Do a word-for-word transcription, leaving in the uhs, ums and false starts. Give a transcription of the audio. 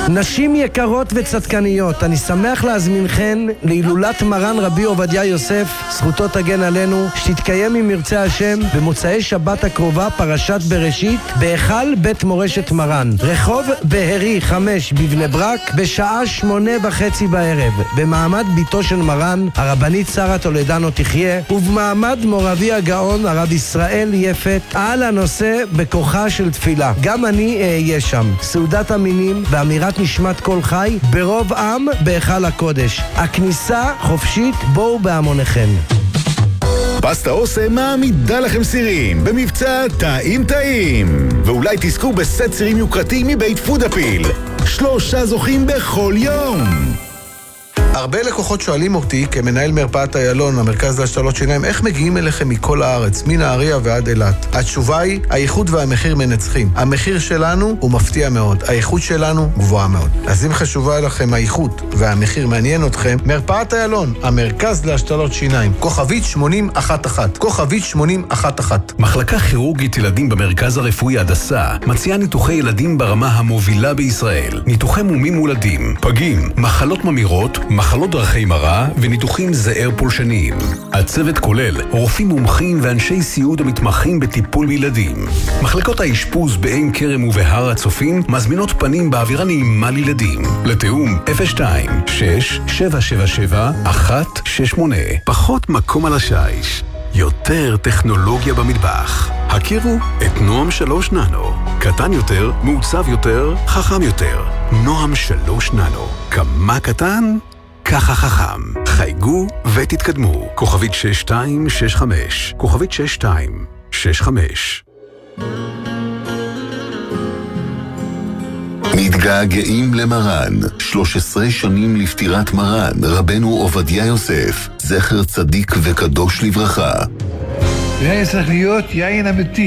נשים יקרות וצדקניות, אני שמח להזמינכן להילולת מרן רבי עובדיה יוסף, זכותו תגן עלינו, שתתקיים אם ירצה השם במוצאי שבת הקרובה, פרשת בראשית, בהיכל בית מורשת מרן, רחוב בהרי חמש בבני ברק, בשעה שמונה וחצי בערב, במעמד ביתו של מרן הרבנית שרה טולדנו תחיה, ובמעמד מורבי הגאון הרב ישראל יפת, על הנושא בכוחה של תפילה. גם אני אהיה שם. סעודת המינים ואמירת נשמת כל חי ברוב עם בהיכל הקודש. הכניסה חופשית, בואו בהמוניכם. פסטה אוסם מעמידה לכם סירים במבצע טעים טעים, ואולי תזכו בסט סירים יוקרתי מבית פודאפיל. שלושה זוכים בכל יום. הרבה לקוחות שואלים אותי, כמנהל מרפאת איילון, המרכז להשתלות שיניים, איך מגיעים אליכם מכל הארץ, מנהריה ועד אילת? התשובה היא, האיכות והמחיר מנצחים. המחיר שלנו הוא מפתיע מאוד, האיכות שלנו גבוהה מאוד. אז אם חשובה לכם האיכות והמחיר מעניין אתכם, מרפאת איילון, המרכז להשתלות שיניים, כוכבית שמונים אחת אחת, כוכבית שמונים אחת אחת. מחלקה כירורגית ילדים במרכז הרפואי הדסה מציעה ניתוחי ילדים ברמה המובילה בישראל. ניתוחי מומים מולדים, פגים, מחלות ממירות, מחלות דרכי מראה וניתוחים זעיר פולשניים. הצוות כולל רופאים מומחים ואנשי סיעוד המתמחים בטיפול בילדים. מחלקות האשפוז בעין כרם ובהר הצופים מזמינות פנים באווירה נעימה לילדים. לתאום אפס שתיים שש שבע שבע שבע אחת שש שמונה. פחות מקום על השיש, יותר טכנולוגיה במטבח. הכירו את נועם שלוש ננו. קטן יותר, מעוצב יותר, חכם יותר. נועם שלוש ננו. כמה קטן? ככה חכם. חייגו ותתקדמו. כוכבית שש שתיים שש חמש. כוכבית שש שתיים שש חמש. מתגעגעים למרן. שלוש עשרה שנים לפטירת מרן רבנו עובדיה יוסף, זכר צדיק וקדוש לברכה. יין צריך להיות יין אמיתי,